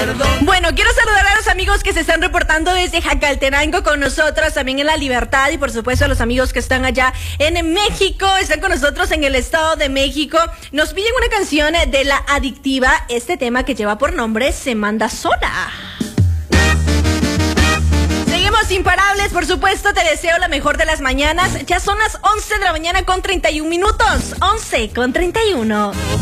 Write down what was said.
Bueno, quiero saludar a los amigos que se están reportando desde Jacaltenango con nosotros, también en La Libertad, y por supuesto a los amigos que están allá en México, están con nosotros en el Estado de México. Nos piden una canción de La Adictiva, este tema que lleva por nombre Se Manda Sola. Seguimos imparables, por supuesto, te deseo la mejor de las mañanas. Ya son las 11 de la mañana con 31 minutos, 11 con 31.